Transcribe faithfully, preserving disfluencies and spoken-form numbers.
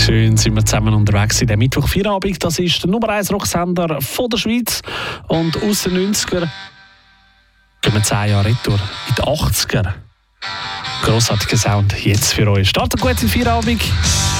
Schön sind wir zusammen unterwegs in der Mittwoch-Feierabend. Das ist der Nummer eins Rocksender von der Schweiz. Und aus den neunziger gehen wir zehn Jahre retour in die achtziger. Grossartiger Sound jetzt für euch. Startet gut in den Feierabend.